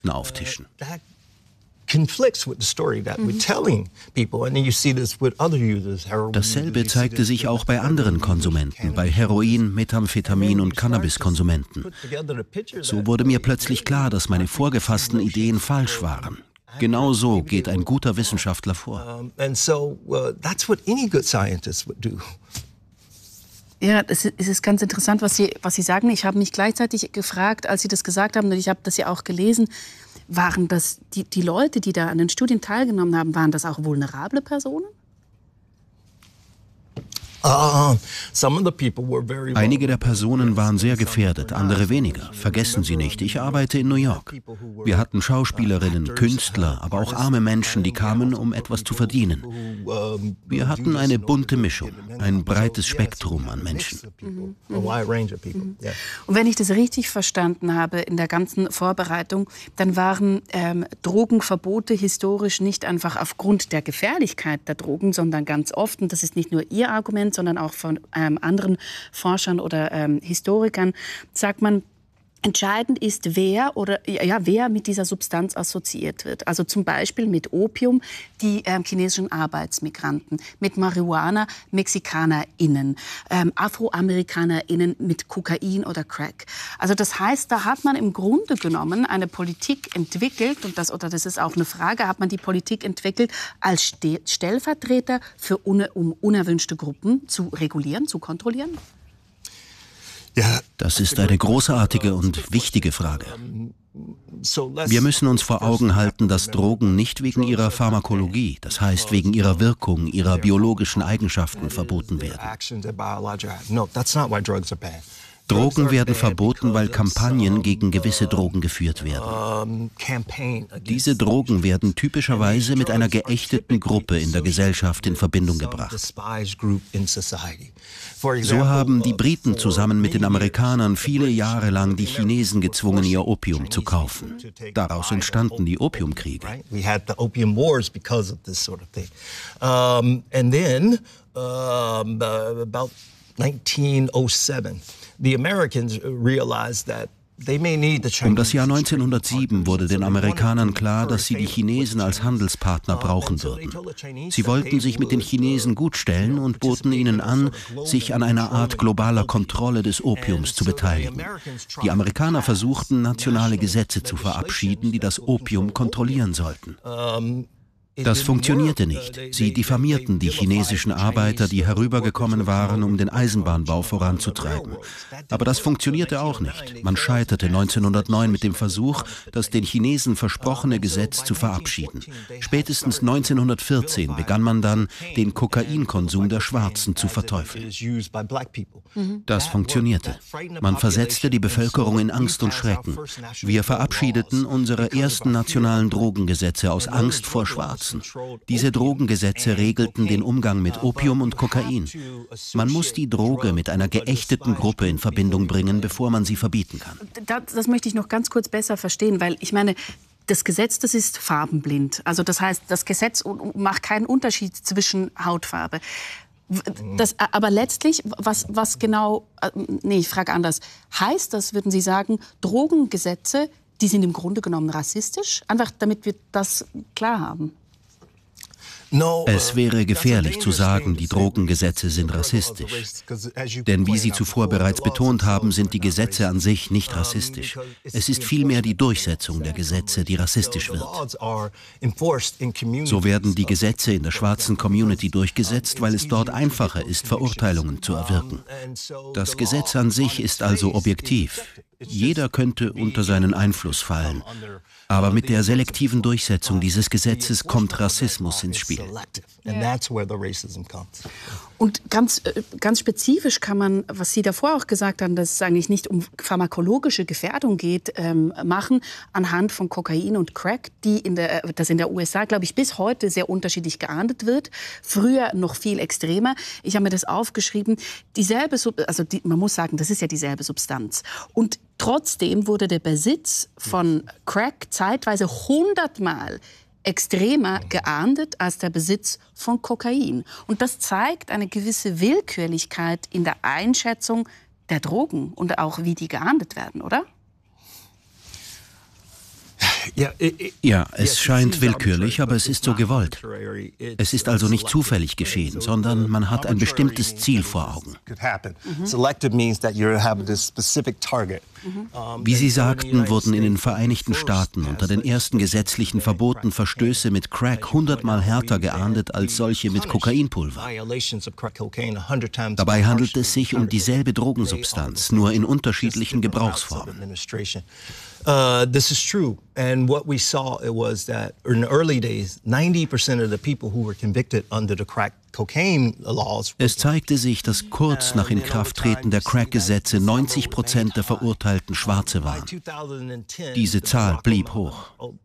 auftischen. Dasselbe zeigte sich auch bei anderen Konsumenten, bei Heroin, Methamphetamin und Cannabiskonsumenten. So wurde mir plötzlich klar, dass meine vorgefassten Ideen falsch waren. Genau so geht ein guter Wissenschaftler vor. Ja, es ist ganz interessant, was Sie sagen. Ich habe mich gleichzeitig gefragt, als Sie das gesagt haben, und ich habe das ja auch gelesen, waren das die Leute, die da an den Studien teilgenommen haben, waren das auch vulnerable Personen? Einige der Personen waren sehr gefährdet, andere weniger. Vergessen Sie nicht, ich arbeite in New York. Wir hatten Schauspielerinnen, Künstler, aber auch arme Menschen, die kamen, um etwas zu verdienen. Wir hatten eine bunte Mischung, ein breites Spektrum an Menschen. Und wenn ich das richtig verstanden habe in der ganzen Vorbereitung, dann waren Drogenverbote historisch nicht einfach aufgrund der Gefährlichkeit der Drogen, sondern ganz oft, und das ist nicht nur Ihr Argument, sondern auch von anderen Forschern oder Historikern, sagt man, entscheidend ist, wer mit dieser Substanz assoziiert wird. Also zum Beispiel mit Opium die chinesischen Arbeitsmigranten, mit Marihuana MexikanerInnen, AfroamerikanerInnen mit Kokain oder Crack. Also das heißt, da hat man im Grunde genommen eine Politik entwickelt, und das ist auch eine Frage, hat man die Politik entwickelt als Stellvertreter für um unerwünschte Gruppen zu regulieren, zu kontrollieren? Das ist eine großartige und wichtige Frage. Wir müssen uns vor Augen halten, dass Drogen nicht wegen ihrer Pharmakologie, das heißt wegen ihrer Wirkung, ihrer biologischen Eigenschaften verboten werden. Drogen werden verboten, weil Kampagnen gegen gewisse Drogen geführt werden. Diese Drogen werden typischerweise mit einer geächteten Gruppe in der Gesellschaft in Verbindung gebracht. So haben die Briten zusammen mit den Amerikanern viele Jahre lang die Chinesen gezwungen, ihr Opium zu kaufen. Daraus entstanden die Opiumkriege. About 1907, the Americans realized that um das Jahr 1907 wurde den Amerikanern klar, dass sie die Chinesen als Handelspartner brauchen würden. Sie wollten sich mit den Chinesen gutstellen und boten ihnen an, sich an einer Art globaler Kontrolle des Opiums zu beteiligen. Die Amerikaner versuchten, nationale Gesetze zu verabschieden, die das Opium kontrollieren sollten. Das funktionierte nicht. Sie diffamierten die chinesischen Arbeiter, die herübergekommen waren, um den Eisenbahnbau voranzutreiben. Aber das funktionierte auch nicht. Man scheiterte 1909 mit dem Versuch, das den Chinesen versprochene Gesetz zu verabschieden. Spätestens 1914 begann man dann, den Kokainkonsum der Schwarzen zu verteufeln. Das funktionierte. Man versetzte die Bevölkerung in Angst und Schrecken. Wir verabschiedeten unsere ersten nationalen Drogengesetze aus Angst vor Schwarzen. Diese Drogengesetze regelten den Umgang mit Opium und Kokain. Man muss die Droge mit einer geächteten Gruppe in Verbindung bringen, bevor man sie verbieten kann. Das möchte ich noch ganz kurz besser verstehen, weil ich meine, das Gesetz, das ist farbenblind. Also das heißt, das Gesetz macht keinen Unterschied zwischen Hautfarbe. Aber letztlich, was genau, ich frage anders, heißt das, würden Sie sagen, Drogengesetze, die sind im Grunde genommen rassistisch? Einfach damit wir das klar haben. Es wäre gefährlich zu sagen, die Drogengesetze sind rassistisch. Denn wie Sie zuvor bereits betont haben, sind die Gesetze an sich nicht rassistisch. Es ist vielmehr die Durchsetzung der Gesetze, die rassistisch wird. So werden die Gesetze in der schwarzen Community durchgesetzt, weil es dort einfacher ist, Verurteilungen zu erwirken. Das Gesetz an sich ist also objektiv. Jeder könnte unter seinen Einfluss fallen. Aber mit der selektiven Durchsetzung dieses Gesetzes kommt Rassismus ins Spiel. Und ganz spezifisch kann man, was Sie davor auch gesagt haben, dass es eigentlich nicht um pharmakologische Gefährdung geht, machen anhand von Kokain und Crack, das in der USA, glaube ich, bis heute sehr unterschiedlich geahndet wird. Früher noch viel extremer. Ich habe mir das aufgeschrieben. Man muss sagen, das ist ja dieselbe Substanz. Und trotzdem wurde der Besitz von Crack zeitweise 100-mal extremer geahndet als der Besitz von Kokain. Und das zeigt eine gewisse Willkürlichkeit in der Einschätzung der Drogen und auch wie die geahndet werden, oder? Ja, es scheint willkürlich, aber es ist so gewollt. Es ist also nicht zufällig geschehen, sondern man hat ein bestimmtes Ziel vor Augen. Wie Sie sagten, wurden in den Vereinigten Staaten unter den ersten gesetzlichen Verboten Verstöße mit Crack 100-mal härter geahndet als solche mit Kokainpulver. Dabei handelt es sich um dieselbe Drogensubstanz, nur in unterschiedlichen Gebrauchsformen. This is true. And what we saw was that in the early days, 90% of the people who were convicted under the crack cocaine laws. Es zeigte sich, dass kurz nach Inkrafttreten der Crack-Gesetze 90% der Verurteilten Schwarze waren. Diese Zahl blieb hoch.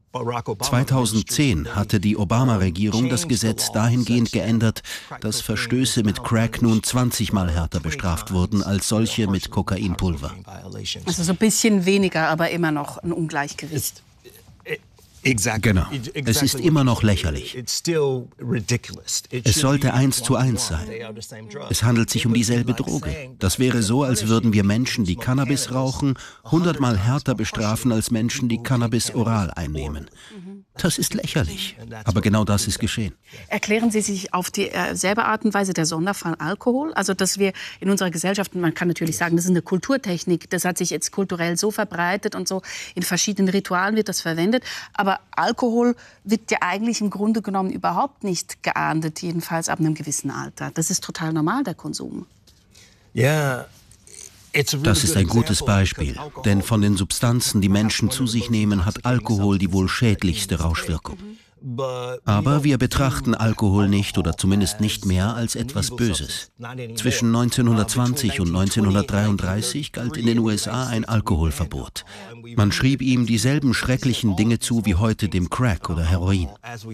2010 hatte die Obama-Regierung das Gesetz dahingehend geändert, dass Verstöße mit Crack nun 20-mal härter bestraft wurden als solche mit Kokainpulver. Also so ein bisschen weniger, aber immer noch ein Ungleichgewicht. Genau. Es ist immer noch lächerlich. Es sollte 1:1 sein. Es handelt sich um dieselbe Droge. Das wäre so, als würden wir Menschen, die Cannabis rauchen, 100-mal härter bestrafen als Menschen, die Cannabis oral einnehmen. Das ist lächerlich. Aber genau das ist geschehen. Erklären Sie sich auf dieselbe Art und Weise der Sonderfall Alkohol? Also, dass wir in unserer Gesellschaft, man kann natürlich sagen, das ist eine Kulturtechnik, das hat sich jetzt kulturell so verbreitet und so, in verschiedenen Ritualen wird das verwendet. Aber Alkohol wird ja eigentlich im Grunde genommen überhaupt nicht geahndet, jedenfalls ab einem gewissen Alter. Das ist total normal, der Konsum. Ja. Das ist ein gutes Beispiel, denn von den Substanzen, die Menschen zu sich nehmen, hat Alkohol die wohl schädlichste Rauschwirkung. Aber wir betrachten Alkohol nicht oder zumindest nicht mehr als etwas Böses. Zwischen 1920 und 1933 galt in den USA ein Alkoholverbot. Man schrieb ihm dieselben schrecklichen Dinge zu wie heute dem Crack oder Heroin.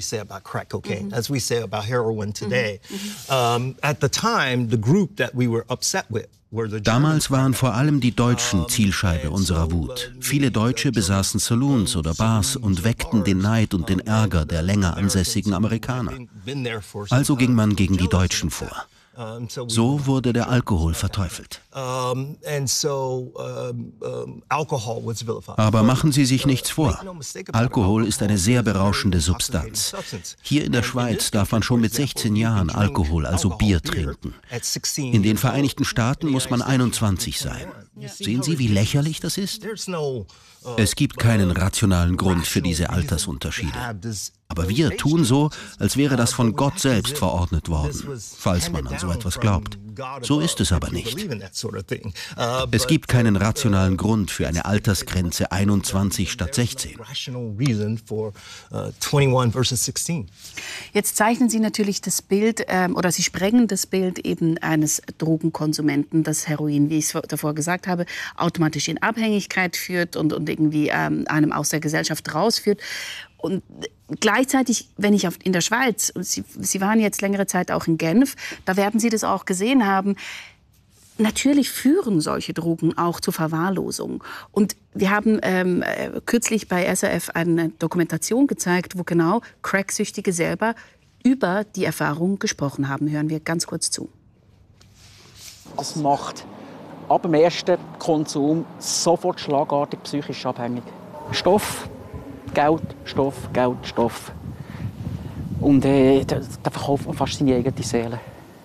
Damals waren vor allem die Deutschen Zielscheibe unserer Wut. Viele Deutsche besaßen Saloons oder Bars und weckten den Neid und den Ärger der länger ansässigen Amerikaner. Also ging man gegen die Deutschen vor. So wurde der Alkohol verteufelt. Aber machen Sie sich nichts vor. Alkohol ist eine sehr berauschende Substanz. Hier in der Schweiz darf man schon mit 16 Jahren Alkohol, also Bier, trinken. In den Vereinigten Staaten muss man 21 sein. Sehen Sie, wie lächerlich das ist? Es gibt keinen rationalen Grund für diese Altersunterschiede. Aber wir tun so, als wäre das von Gott selbst verordnet worden, falls man an so etwas glaubt. So ist es aber nicht. Es gibt keinen rationalen Grund für eine Altersgrenze 21 statt 16. Jetzt zeichnen Sie natürlich das Bild, oder Sie sprengen das Bild eben eines Drogenkonsumenten, das Heroin, wie ich es davor gesagt habe, automatisch in Abhängigkeit führt und irgendwie einem aus der Gesellschaft rausführt. Und gleichzeitig, wenn ich in der Schweiz, und Sie waren jetzt längere Zeit auch in Genf, da werden Sie das auch gesehen haben, natürlich führen solche Drogen auch zur Verwahrlosung. Und wir haben kürzlich bei SRF eine Dokumentation gezeigt, wo genau Cracksüchtige selber über die Erfahrung gesprochen haben. Hören wir ganz kurz zu. Das macht ab dem ersten Konsum sofort schlagartig psychisch abhängig. Stoff, Geld, Stoff, Geld, Stoff. Und da verkauft man fast seine eigene Seele.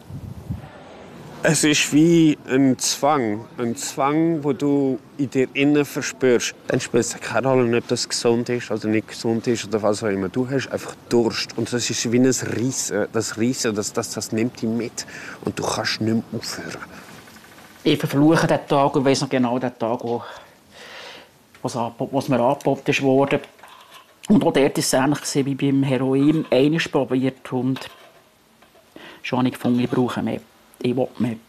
Es ist wie ein Zwang, den du in dir innen verspürst. Dann spielt es keine Rolle, ob das gesund ist oder nicht gesund ist oder was auch immer. Du hast einfach Durst und das ist wie ein Reissen. Das Reissen, das nimmt dich mit und du kannst nicht mehr aufhören. Ich verfluche den Tag und weiss noch genau den Tag, was mir angeboten wurde. Und auch dort war es ähnlich wie beim Heroin. Einmal probiert und schon habe ich gefunden, ich brauche mehr. Ich will mehr.